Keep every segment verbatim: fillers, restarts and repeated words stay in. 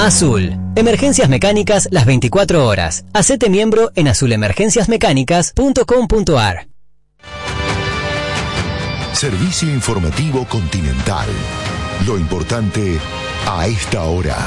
Azul. Emergencias mecánicas las veinticuatro horas. Hacete miembro en azul emergencias mecánicas punto com punto ar. Servicio informativo Continental. Lo importante a esta hora.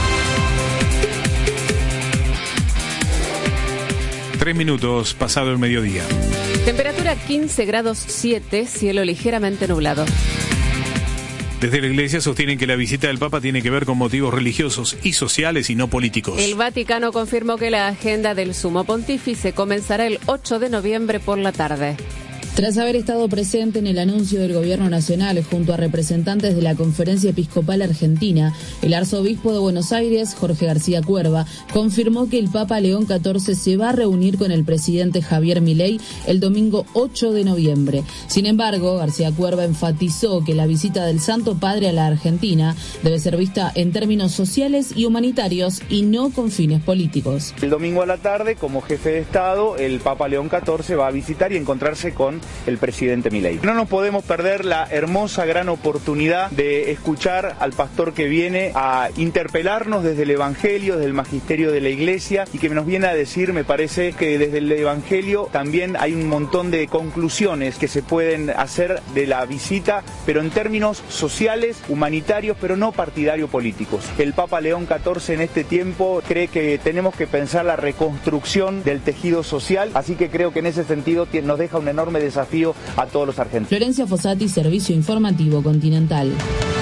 Tres minutos pasado el mediodía. Temperatura quince grados siete, cielo ligeramente nublado. Desde la Iglesia sostienen que la visita del Papa tiene que ver con motivos religiosos y sociales y no políticos. El Vaticano confirmó que la agenda del Sumo Pontífice comenzará el ocho de noviembre por la tarde. Tras haber estado presente en el anuncio del Gobierno Nacional junto a representantes de la Conferencia Episcopal Argentina, el arzobispo de Buenos Aires, Jorge García Cuerva, confirmó que el Papa León catorce se va a reunir con el presidente Javier Milei el domingo ocho de noviembre. Sin embargo, García Cuerva enfatizó que la visita del Santo Padre a la Argentina debe ser vista en términos sociales y humanitarios y no con fines políticos. El domingo a la tarde, como jefe de Estado, el Papa León catorce va a visitar y encontrarse con el presidente Milei. No nos podemos perder la hermosa gran oportunidad de escuchar al pastor que viene a interpelarnos desde el Evangelio, desde el magisterio de la Iglesia, y que nos viene a decir, me parece, que desde el Evangelio también hay un montón de conclusiones que se pueden hacer de la visita, pero en términos sociales, humanitarios, pero no partidario políticos. El Papa León catorce en este tiempo cree que tenemos que pensar la reconstrucción del tejido social, así que creo que en ese sentido nos deja un enorme desafío desafío a todos los argentinos. Florencia Fossati, Servicio Informativo Continental.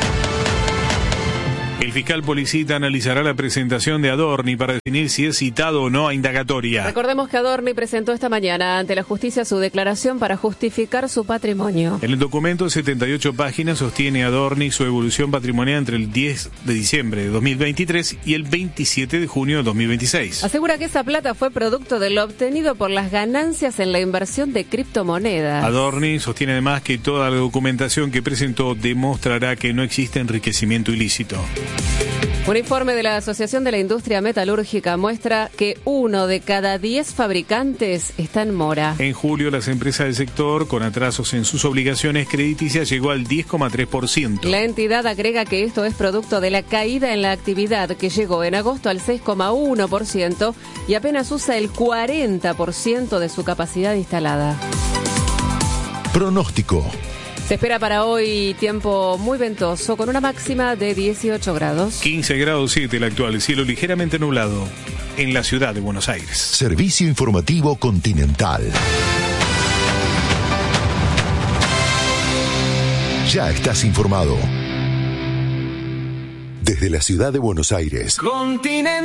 El fiscal Policita analizará la presentación de Adorni para definir si es citado o no a indagatoria. Recordemos que Adorni presentó esta mañana ante la justicia su declaración para justificar su patrimonio. En el documento de setenta y ocho páginas sostiene Adorni su evolución patrimonial entre el diez de diciembre de dos mil veintitrés y el veintisiete de junio de dos mil veintiséis. Asegura que esa plata fue producto de lo obtenido por las ganancias en la inversión de criptomonedas. Adorni sostiene además que toda la documentación que presentó demostrará que no existe enriquecimiento ilícito. Un informe de la Asociación de la Industria Metalúrgica muestra que uno de cada diez fabricantes está en mora. En julio, las empresas del sector, con atrasos en sus obligaciones crediticias, llegó al diez coma tres por ciento. La entidad agrega que esto es producto de la caída en la actividad, que llegó en agosto al seis coma uno por ciento y apenas usa el cuarenta por ciento de su capacidad instalada. Pronóstico. Se espera para hoy tiempo muy ventoso, con una máxima de dieciocho grados. quince grados siete el actual, cielo ligeramente nublado en la ciudad de Buenos Aires. Servicio Informativo Continental. Ya estás informado. Desde la ciudad de Buenos Aires. Continental.